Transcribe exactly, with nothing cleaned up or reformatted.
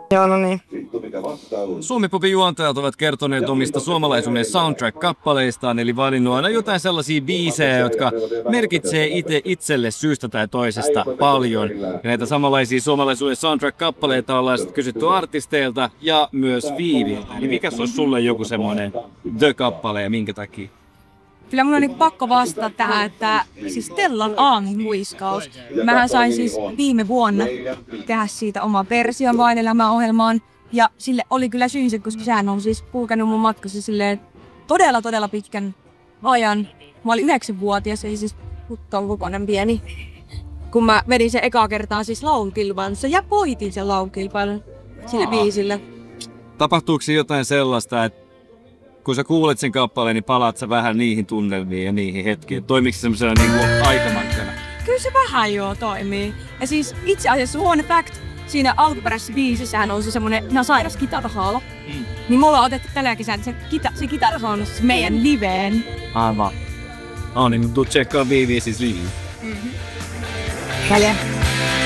Joo, no niin. Suomi-popin juontajat ovat kertoneet omista suomalaisuuden soundtrack-kappaleistaan, eli valinnut aina jotain sellaisia biisejä, jotka merkitsee itse itselle syystä tai toisesta paljon. Ja näitä samanlaisia suomalaisuuden soundtrack-kappaleita ollaan sitten kysytty artisteilta ja myös Viiviltä. Eli mikä olisi sulle joku semmoinen The-kappale ja minkä takia? Kyllä mun on niin pakko vastata tähän, että siis Stellan Aangin huiskaus. Mähän sain siis viime vuonna tehdä siitä oma version Vain elämä-ohjelmaan. Ja sille oli kyllä syynsä, koska sehän on siis kulkenut mun matkassa silleen todella todella pitkän ajan. Mä olin yhdeksänvuotias, ei siis putton kokoinen pieni. Kun mä vedin sen ekaa kertaa siis laulukilpailussa ja voitin sen laulukilpailun sille biisille. Tapahtuuko jotain sellaista, että kun sä kuulet sen kappaleen, niin palaat sä vähän niihin tunnelmiin ja niihin hetkiin? Toimiiko se semmoisena niinku aikamankkana? Kyllä se vähän joo toimii. Ja siis itse asiassa fun fact, siinä alkuperäisessä biisissähän on se semmonen ihan sairas kitarahaalo. Mm. Niin mulla on otettu tällä kesänä se, kita, se kitarahaalo meidän liveen. Aivan. No niin, tuu tsekkaa Viiviä siis liiviin. Mm-hmm. Väliä.